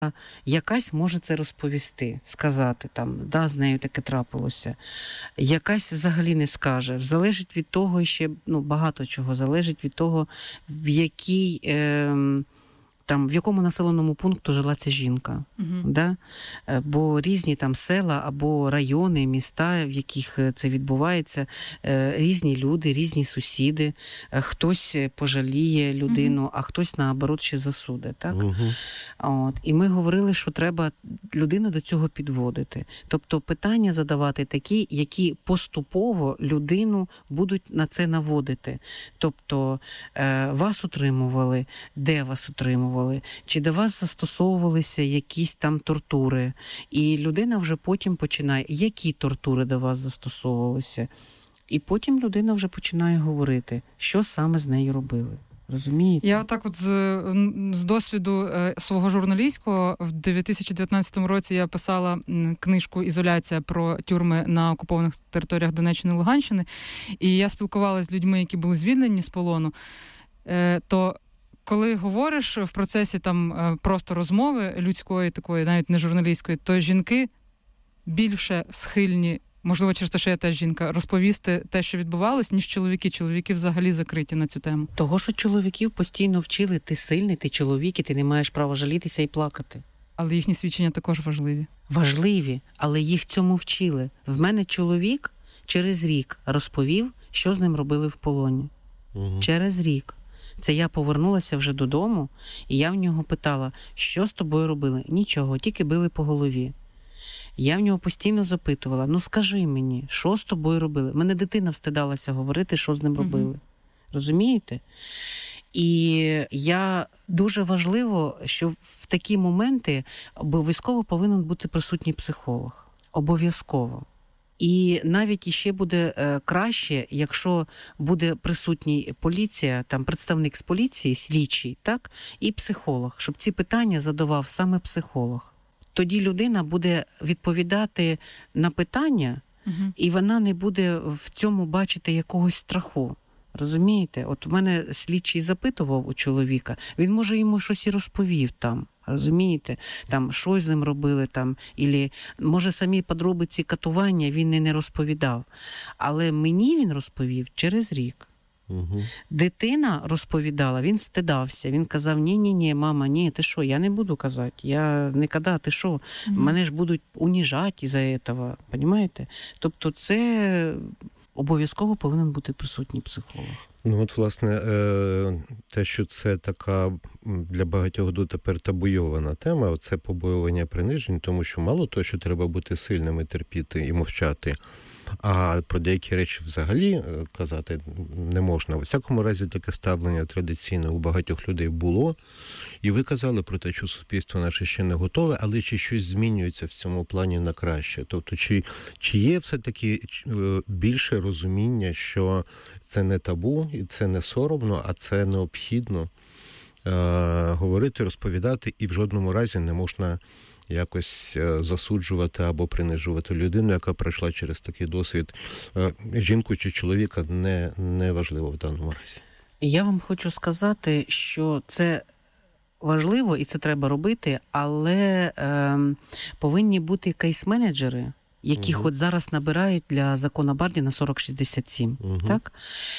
якась може це розповісти, сказати, там, да, з нею таке трапилося. Якась взагалі не скаже. Залежить від того, ще багато чого, залежить від того, в якому населеному пункту жила ця жінка. Да? Бо різні там села або райони, міста, в яких це відбувається, різні люди, різні сусіди. Хтось пожаліє людину, а хтось, наоборот, ще засуде. Так? От. І ми говорили, що треба людину до цього підводити. Тобто питання задавати такі, які поступово людину будуть на це наводити. Тобто вас утримували, де вас утримували, чи до вас застосовувалися якісь там тортури. І людина вже потім починає, які тортури до вас застосовувалися. І потім людина вже починає говорити, що саме з нею робили. Розумієте? Я отак от з досвіду свого журналістського в 2019 році я писала книжку «Ізоляція» про тюрми на окупованих територіях Донеччини і Луганщини. І я спілкувалася з людьми, які були звільнені з полону, то коли говориш в процесі там просто розмови людської, такої, навіть не журналістської, то жінки більше схильні, можливо, через те, що я теж жінка, розповісти те, що відбувалось, ніж чоловіки. Чоловіки взагалі закриті на цю тему. Того, що чоловіків постійно вчили, ти сильний, ти чоловік, і ти не маєш права жалітися і плакати. Але їхні свідчення також важливі. Важливі, але їх цьому вчили. В мене чоловік через рік розповів, що з ним робили в полоні. Через рік. Це я повернулася вже додому, і я в нього питала, що з тобою робили? Нічого, тільки били по голові. Я в нього постійно запитувала, скажи мені, що з тобою робили? Мене дитина встидалася говорити, що з ним робили. Розумієте? І дуже важливо, що в такі моменти обов'язково повинен бути присутній психолог. Обов'язково. І навіть іще буде краще, якщо буде присутній поліція, там представник з поліції, слідчий, так, і психолог, щоб ці питання задавав саме психолог. Тоді людина буде відповідати на питання, і вона не буде в цьому бачити якогось страху. Розумієте? От в мене слідчий запитував у чоловіка, він, може, йому щось і розповів там. Розумієте? Там, що з ним робили, там, ілі, може, самі подробиці катування він не розповідав. Але мені він розповів через рік. Дитина розповідала, він стидався. Він казав, ні, мама, ні, ти що, я не буду казати. Я не ти що, мене ж будуть уніжати із-за цього. Понімаєте? Тобто це обов'язково повинен бути присутній психолог. От, власне, те, що це така для багатьох дотепер табуйована тема, це побоювання принижень, тому що мало того, що треба бути сильним і терпіти і мовчати, а про деякі речі взагалі казати не можна. У всякому разі, таке ставлення традиційне у багатьох людей було. І ви казали про те, що суспільство наше ще не готове, але чи щось змінюється в цьому плані на краще? Тобто, чи є все-таки більше розуміння, що це не табу, і це не соромно, а це необхідно говорити, розповідати, і в жодному разі не можна якось засуджувати або принижувати людину, яка пройшла через такий досвід. Жінку чи чоловіка не важливо в даному разі. Я вам хочу сказати, що це важливо і це треба робити, але повинні бути кейс-менеджери, яких от зараз набирають для закону Бардіна 4067. Так?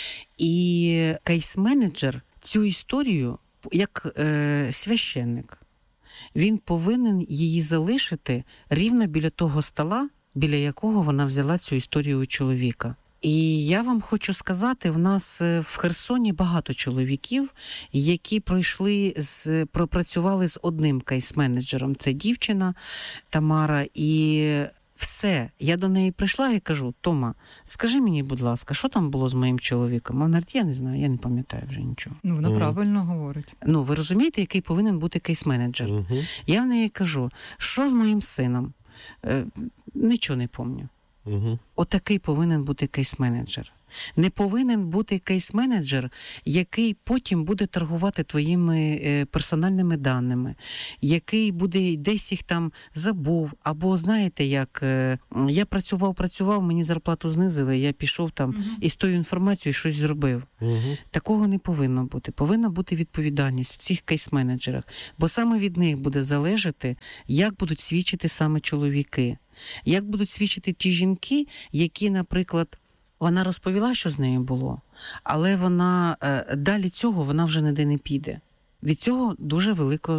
І кейс-менеджер цю історію, як священник, він повинен її залишити рівно біля того стола, біля якого вона взяла цю історію у чоловіка. І я вам хочу сказати, в нас в Херсоні багато чоловіків, які пропрацювали з одним кейс-менеджером. Це дівчина Тамара, і все. Я до неї прийшла і кажу, Тома, скажи мені, будь ласка, що там було з моїм чоловіком? Вона говорить, я не знаю, я не пам'ятаю вже нічого. Вона правильно говорить. Ви розумієте, який повинен бути кейс-менеджер? Я в неї кажу, що з моїм сином? Нічого не пам'ятаю. Отакий повинен бути кейс-менеджер. Не повинен бути кейс-менеджер, який потім буде торгувати твоїми персональними даними, який буде десь їх там забув, або знаєте, як я працював, мені зарплату знизили, я пішов там і з тою інформацією щось зробив. Такого не повинно бути. Повинна бути відповідальність в цих кейс-менеджерах, бо саме від них буде залежати, як будуть свідчити саме чоловіки. Як будуть свідчити ті жінки, які, наприклад, вона розповіла, що з нею було, але вона далі цього вона вже ніде не піде. Від цього дуже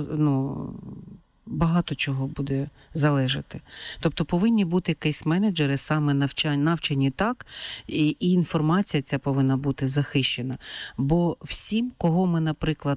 багато чого буде залежати. Тобто повинні бути кейс-менеджери саме навчені так, і інформація ця повинна бути захищена. Бо всім, кого ми, наприклад,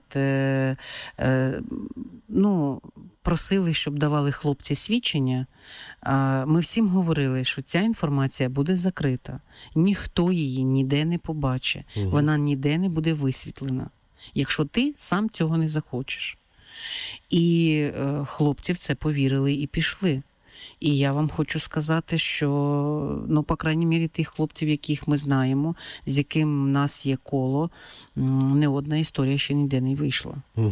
просили, щоб давали хлопці свідчення, ми всім говорили, що ця інформація буде закрита. Ніхто її ніде не побачить. Вона ніде не буде висвітлена, якщо ти сам цього не захочеш. І хлопці в це повірили і пішли. І я вам хочу сказати, що, по крайній мірі, тих хлопців, яких ми знаємо, з яким в нас є коло, не одна історія ще ніде не вийшла.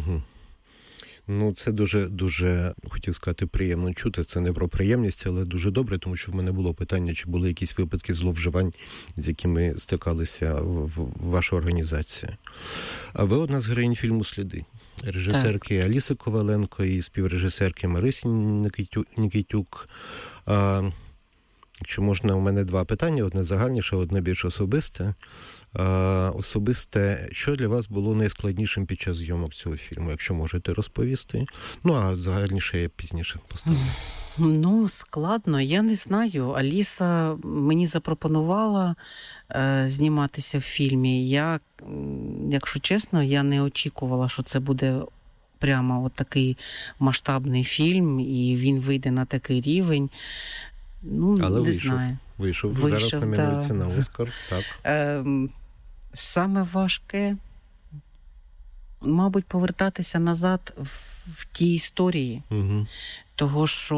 Це дуже, хотів сказати, приємно чути. Це не про приємність, але дуже добре, тому що в мене було питання, чи були якісь випадки зловживань, з якими стикалися ваша організація. А ви одна з героїнь фільму «Сліди». Режисерки Аліси Коваленко і співрежисерки Марисі Нікітюк. Якщо можна, у мене два питання. Одне загальніше, одне більш особисте. Особисте, що для вас було найскладнішим під час зйомок цього фільму, якщо можете розповісти? А загальніше я пізніше поставлю. Складно, я не знаю. Аліса мені запропонувала зніматися в фільмі. Я, якщо чесно, я не очікувала, що це буде прямо такий масштабний фільм, і він вийде на такий рівень. Але не знаю. Вийшов. Зараз номінується на Оскар. Так. Саме важке, мабуть, повертатися назад в тій історії. Того, що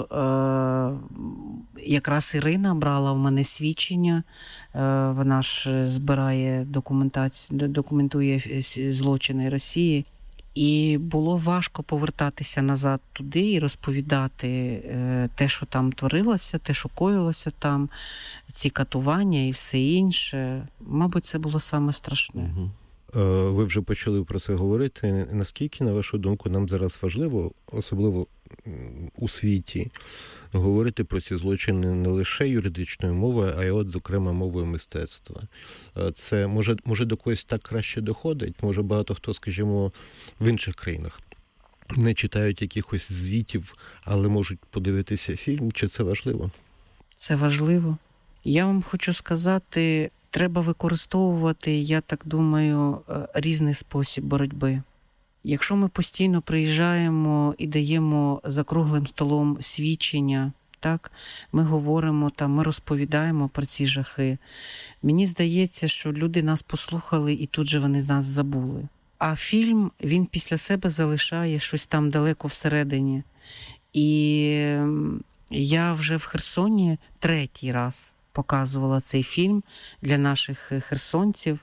якраз Ірина брала в мене свідчення, вона ж збирає документує злочини Росії. І було важко повертатися назад туди і розповідати те, що там творилося, те, що коїлося там, ці катування і все інше. Мабуть, це було саме страшне. Ви вже почали про це говорити. Наскільки, на вашу думку, нам зараз важливо, особливо у світі, говорити про ці злочини не лише юридичною мовою, а й зокрема, мовою мистецтва? Це, може до когось так краще доходить? Може, багато хто, скажімо, в інших країнах не читають якихось звітів, але можуть подивитися фільм? Чи це важливо? Це важливо. Я вам хочу сказати, треба використовувати, я так думаю, різний спосіб боротьби. Якщо ми постійно приїжджаємо і даємо за круглим столом свідчення, так, ми говоримо, ми розповідаємо про ці жахи, мені здається, що люди нас послухали і тут же вони з нас забули. А фільм, він після себе залишає щось там далеко всередині. І я вже в Херсоні 3-й раз показувала цей фільм для наших херсонців.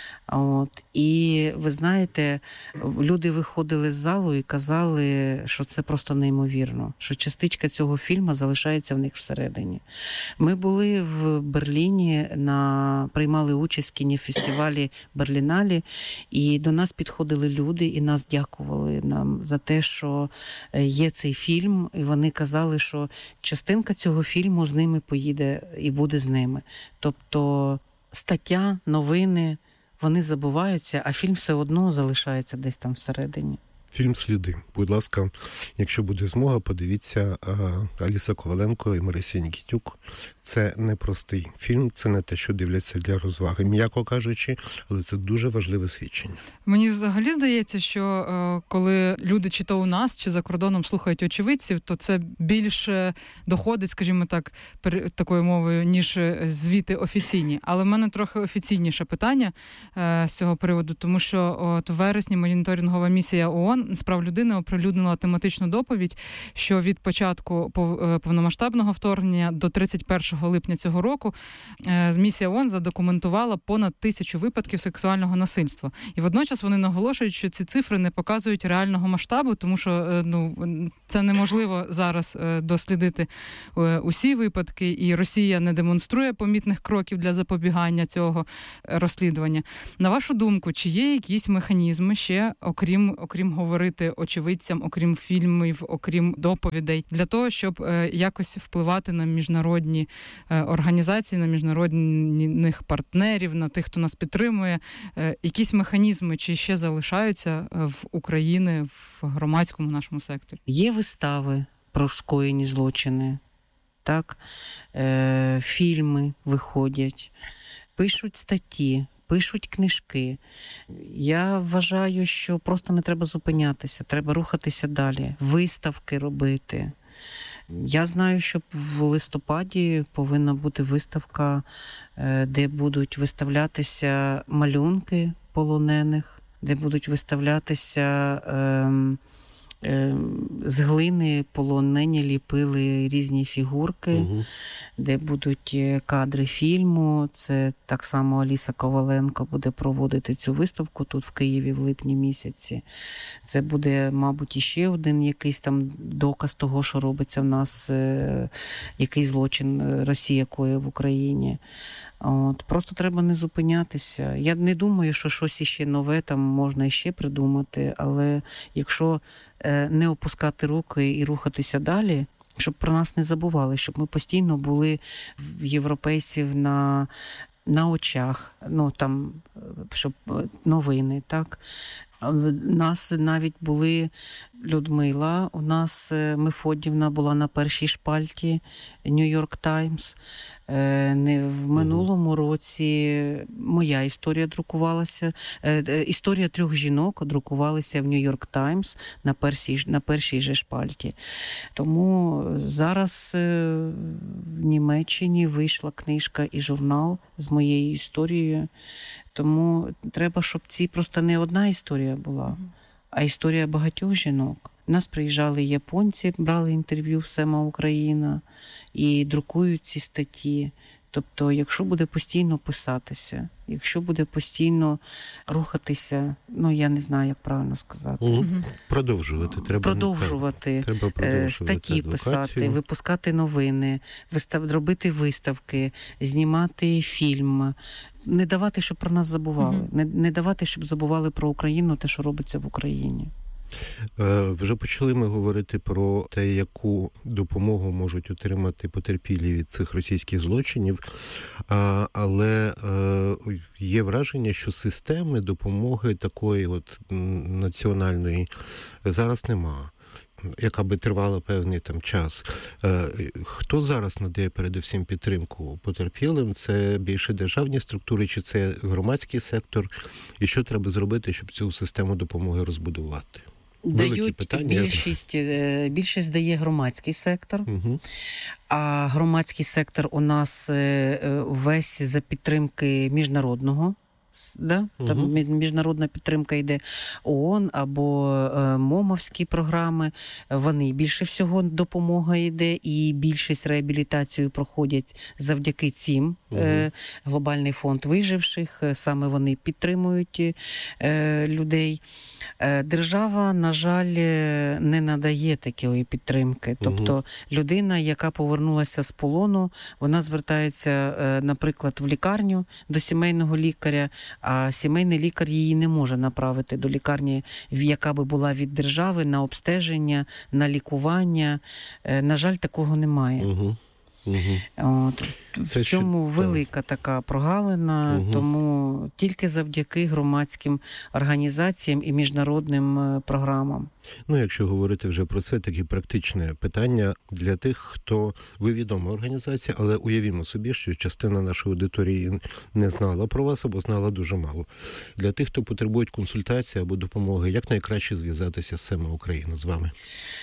І ви знаєте, люди виходили з залу і казали, що це просто неймовірно, що частичка цього фільму залишається в них всередині. Ми були в Берліні, приймали участь в кінофестивалі Берліналі, і до нас підходили люди і нас дякували нам за те, що є цей фільм, і вони казали, що частинка цього фільму з ними поїде і буде з ними. Тобто стаття, новини, вони забуваються, а фільм все одно залишається десь там всередині. Фільм «Сліди». Будь ласка, якщо буде змога, подивіться Аліса Коваленко і Марися Нікітюк. Це непростий фільм, це не те, що дивляться для розваги, м'яко кажучи, але це дуже важливе свідчення. Мені взагалі здається, що коли люди чи то у нас, чи за кордоном слухають очевидців, то це більше доходить, скажімо так, такою мовою, ніж звіти офіційні. Але в мене трохи офіційніше питання з цього приводу, тому що в вересні моніторингова місія ООН з прав людини оприлюднила тематичну доповідь, що від початку повномасштабного вторгнення до 31 липня цього року місія ООН задокументувала понад 1000 випадків сексуального насильства. І водночас вони наголошують, що ці цифри не показують реального масштабу, тому що це неможливо зараз дослідити усі випадки, і Росія не демонструє помітних кроків для запобігання цього розслідування. На вашу думку, чи є якісь механізми ще, окрім говорити очевидцям, окрім фільмів, окрім доповідей, для того, щоб якось впливати на міжнародні організації, на міжнародних партнерів, на тих, хто нас підтримує? Якісь механізми чи ще залишаються в Україні, в громадському нашому секторі? Є вистави про скоєні злочини, так? Фільми виходять, пишуть статті, пишуть книжки. Я вважаю, що просто не треба зупинятися, треба рухатися далі, виставки робити. Я знаю, що в листопаді повинна бути виставка, де будуть виставлятися малюнки полонених, де будуть виставлятися з глини полонені ліпили різні фігурки, де будуть кадри фільму. Це так само Аліса Коваленко буде проводити цю виставку тут в Києві в липні місяці. Це буде, мабуть, іще один якийсь там доказ того, що робиться в нас, який злочин Росія коїть в Україні. Просто треба не зупинятися. Я не думаю, що щось іще нове там можна іще придумати, але якщо не опускати руки і рухатися далі, щоб про нас не забували, щоб ми постійно були в європейців на очах, щоб новини, так? У нас навіть були Людмила, у нас Мефодівна була на першій шпальті New York Times. В минулому році моя історія друкувалася, історія 3 жінок друкувалася в New York Times на першій же шпальті. Тому зараз в Німеччині вийшла книжка і журнал з моєю історією. Тому треба, щоб просто не одна історія була, а історія багатьох жінок. У нас приїжджали японці, брали інтерв'ю в «Сема Україна» і друкують ці статті. Тобто, якщо буде постійно писатися, якщо буде постійно рухатися, я не знаю, як правильно сказати. Продовжувати. Треба статті писати, випускати новини, робити виставки, знімати фільм. Не давати, щоб про нас забували. Не давати, щоб забували про Україну, те, що робиться в Україні. Вже почали ми говорити про те, яку допомогу можуть отримати потерпілі від цих російських злочинів, але є враження, що системи допомоги такої національної зараз нема, яка би тривала певний час. Хто зараз надає передусім підтримку потерпілим? Це більше державні структури, чи це громадський сектор? І що треба зробити, щоб цю систему допомоги розбудувати? Більшість дає громадський сектор, а громадський сектор у нас весь за підтримки міжнародного. Там міжнародна підтримка йде ООН або МОМовські програми, вони більше всього допомога йде, і більшість реабілітацію проходять завдяки цим. Глобальний фонд виживших, саме вони підтримують людей. Держава, на жаль, не надає такої підтримки. Тобто людина, яка повернулася з полону, вона звертається, наприклад, в лікарню до сімейного лікаря, а сімейний лікар її не може направити до лікарні, яка би була від держави, на обстеження, на лікування. На жаль, такого немає. В цьому велика така прогалина, тому тільки завдяки громадським організаціям і міжнародним програмам. Якщо говорити вже про це, таке практичне питання для тих, хто ви відома організація, але уявімо собі, що частина нашої аудиторії не знала про вас або знала дуже мало. Для тих, хто потребує консультації або допомоги, як найкраще зв'язатися з «Сема Україна» з вами?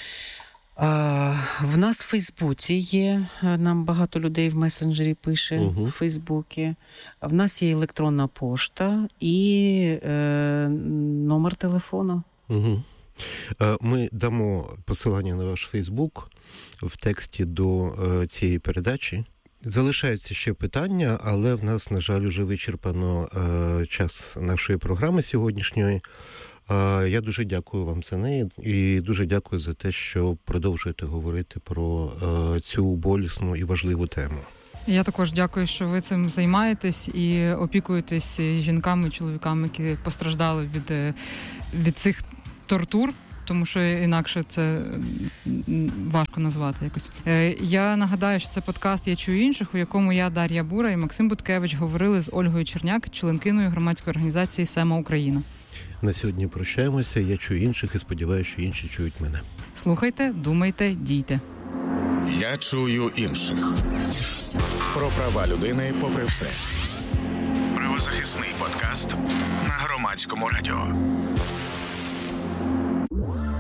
В нас в Фейсбуці є, нам багато людей в месенджері пише в Фейсбуці. В нас є електронна пошта і номер телефону. Ми дамо посилання на ваш Фейсбук в тексті до цієї передачі. Залишаються ще питання, але в нас, на жаль, вже вичерпано час нашої програми сьогоднішньої. Я дуже дякую вам за неї і дуже дякую за те, що продовжуєте говорити про цю болісну і важливу тему. Я також дякую, що ви цим займаєтесь і опікуєтесь жінками і чоловіками, які постраждали від цих тортур, тому що інакше це важко назвати якось. Я нагадаю, що це подкаст «Я чую інших», у якому я, Дар'я Бура і Максим Буткевич говорили з Ольгою Черняк, членкиною громадської організації «Сема Україна». На сьогодні прощаємося. Я чую інших і сподіваюся, що інші чують мене. Слухайте, думайте, дійте. Я чую інших. Про права людини попри все. Правозахисний подкаст на Громадському радіо.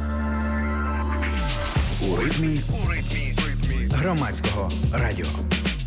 У ритмі Громадського радіо.